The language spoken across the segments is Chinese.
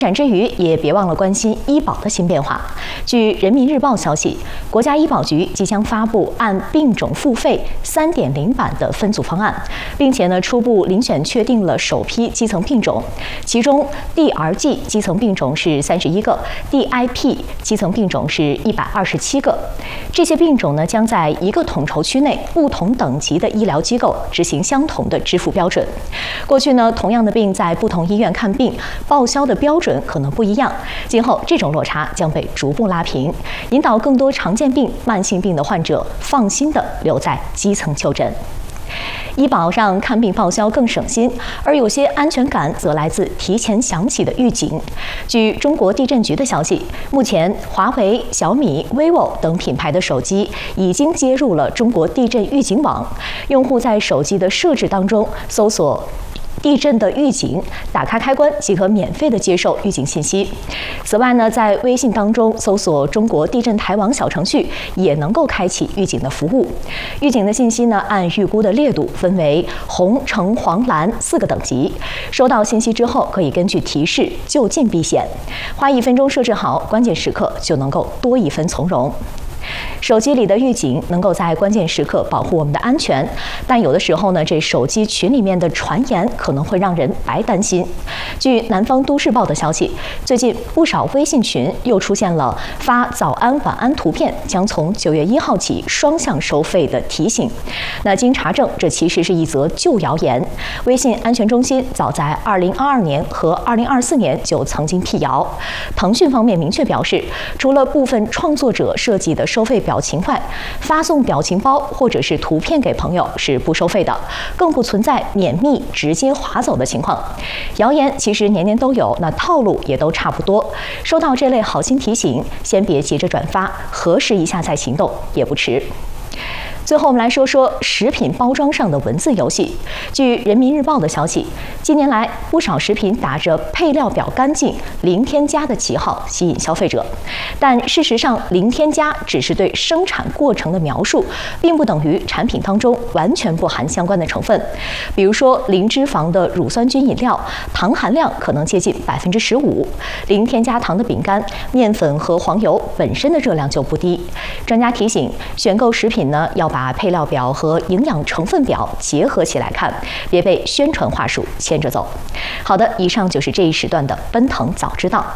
展之余，也别忘了关心医保的新变化。据人民日报消息，国家医保局即将发布按病种付费3.0版的分组方案，并且初步遴选确定了首批基层病种，其中 DRG 基层病种是31个 ，DIP 基层病种是127个。这些病种将在一个统筹区内不同等级的医疗机构执行相同的支付标准。过去同样的病在不同医院看病，报销的标准可能不一样，今后这种落差将被逐步拉平，引导更多常见病、慢性病的患者放心地留在基层就诊。医保让看病报销更省心，而有些安全感则来自提前响起的预警。据中国地震局的消息，目前华为、小米、vivo 等品牌的手机已经接入了中国地震预警网，用户在手机的设置当中搜索地震的预警，打开开关即可免费的接受预警信息。此外在微信当中搜索中国地震台网小程序，也能够开启预警的服务。预警的信息按预估的烈度分为红、橙、黄、蓝4个等级。收到信息之后，可以根据提示就近避险，花1分钟设置好，关键时刻就能够多1分从容。手机里的预警能够在关键时刻保护我们的安全，但有的时候这手机群里面的传言可能会让人白担心。据南方都市报的消息，最近不少微信群又出现了发早安晚安图片将从9月1号起双向收费的提醒。经查证，这其实是一则旧谣言。微信安全中心早在2022年和2024年就曾经辟谣。腾讯方面明确表示，除了部分创作者设计的收费表情外，发送表情包或者是图片给朋友是不收费的，更不存在免密直接划走的情况。谣言其实年年都有，套路也都差不多。收到这类好心提醒，先别急着转发，核实一下再行动也不迟。最后，我们来说说食品包装上的文字游戏。据人民日报的消息，近年来不少食品打着配料表干净、零添加的旗号吸引消费者，但事实上，零添加只是对生产过程的描述，并不等于产品当中完全不含相关的成分。比如说，零脂肪的乳酸菌饮料，糖含量可能接近15%；零添加糖的饼干、面粉和黄油本身的热量就不低。专家提醒，选购食品要把配料表和营养成分表结合起来看，别被宣传话术牵着走。好的，以上就是这一时段的奔腾早知道。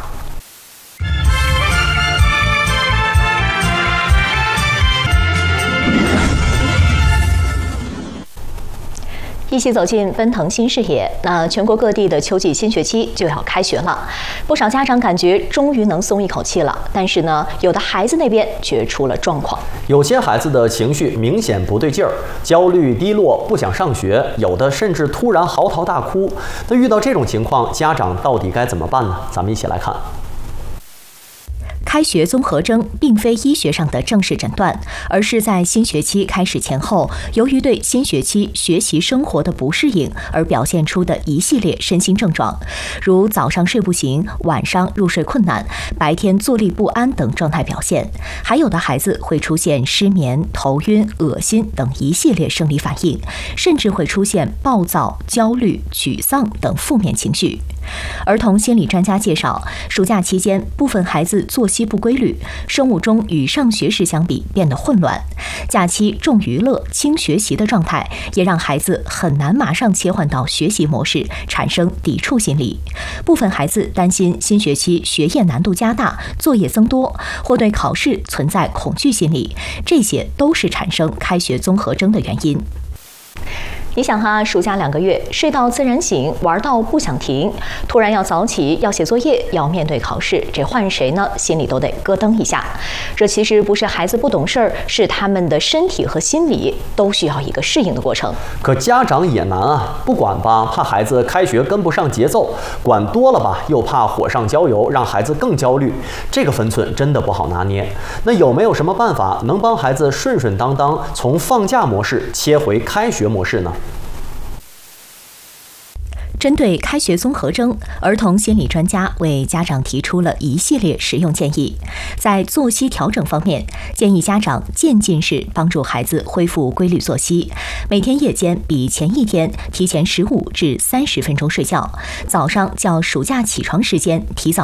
一起走进奔腾新视野。全国各地的秋季新学期就要开学了，不少家长感觉终于能松一口气了。但是有的孩子那边却出了状况。 有些孩子的情绪明显不对劲儿，焦虑、低落，不想上学，有的甚至突然嚎啕大哭。那遇到这种情况，家长到底该怎么办呢？咱们一起来看。 开学综合征并非医学上的正式诊断，而是在新学期开始前后，由于对新学期学习生活的不适应而表现出的一系列身心症状，如早上睡不醒、晚上入睡困难、白天坐立不安等状态表现。还有的孩子会出现失眠、头晕、恶心等一系列生理反应，甚至会出现暴躁、焦虑、沮丧等负面情绪。儿童心理专家介绍，暑假期间部分孩子作息不规律，生物钟与上学时相比变得混乱，假期重娱乐轻学习的状态也让孩子很难马上切换到学习模式，产生抵触心理。部分孩子担心新学期学业难度加大，作业增多，或对考试存在恐惧心理，这些都是产生开学综合征的原因。你想哈，暑假2个月，睡到自然醒，玩到不想停，突然要早起，要写作业，要面对考试，这换谁呢？心里都得咯噔一下。这其实不是孩子不懂事儿，是他们的身体和心理都需要一个适应的过程。 可家长也难啊，不管吧，怕孩子开学跟不上节奏；管多了吧，又怕火上浇油，让孩子更焦虑。这个分寸真的不好拿捏。那有没有什么办法能帮孩子顺顺当当从放假模式切回开学模式呢？ 针对开学综合征，儿童心理专家为家长提出了一系列实用建议。在作息调整方面，建议家长渐进式帮助孩子恢复规律作息，每天夜间比前一天提前15至30分钟睡觉，早上较暑假起床时间提早